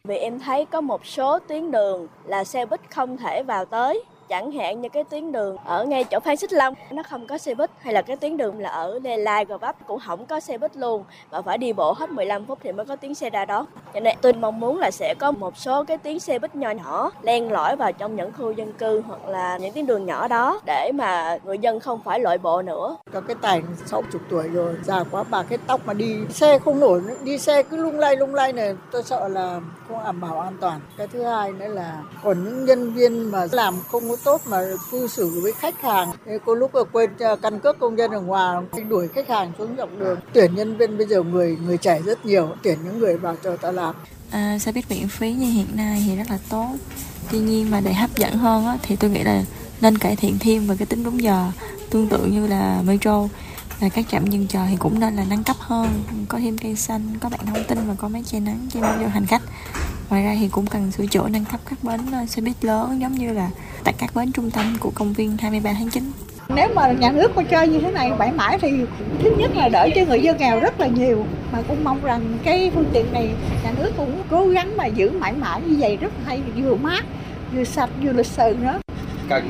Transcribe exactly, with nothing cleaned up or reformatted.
Vì em thấy có một số tuyến đường là xe buýt không thể vào tới. Chẳng hạn như cái tuyến đường ở ngay chỗ Phan Xích Long, nó không có xe buýt, hay là cái tuyến đường là ở Lê Lai, Gò Vấp cũng không có xe buýt luôn, và phải đi bộ hết mười lăm phút thì mới có tuyến xe ra đó. Cho nên tôi mong muốn là sẽ có một số cái tuyến xe buýt nhỏ nhỏ len lỏi vào trong những khu dân cư hoặc là những tuyến đường nhỏ đó để mà người dân không phải lội bộ nữa. Có cái Tài sáu mươi tuổi rồi, già quá, bà cái tóc mà đi xe không nổi, đi xe cứ lung lay lung lay này, tôi sợ là không đảm bảo an toàn. Cái thứ hai nữa là còn những nhân viên mà làm không có tốt mà cư xử với khách hàng, có lúc là quên căn cước công dân ở ngoài, đuổi khách hàng xuống dọc đường. Tuyển nhân viên bây giờ người người trẻ rất nhiều, tuyển những người vào cho ta làm. À, xe buýt miễn phí như hiện nay thì rất là tốt. Tuy nhiên mà để hấp dẫn hơn á, thì tôi nghĩ là nên cải thiện thêm về cái tính đúng giờ, tương tự như là metro. Và các trạm dừng chờ thì cũng nên là nâng cấp hơn, có thêm cây xanh, có bảng thông tin và có máy che nắng che mưa cho hành khách. Ngoài ra thì cũng cần sửa chữa nâng cấp các bến xe buýt lớn giống như là tại các bến trung tâm của công viên hai mươi ba tháng chín. Nếu mà nhà nước mà chơi như thế này mãi mãi thì thứ nhất là đỡ cho người dân nghèo rất là nhiều, mà cũng mong rằng cái phương tiện này nhà nước cũng cố gắng mà giữ mãi mãi như vậy, rất hay, vừa mát, vừa sạch, vừa lịch sự nữa.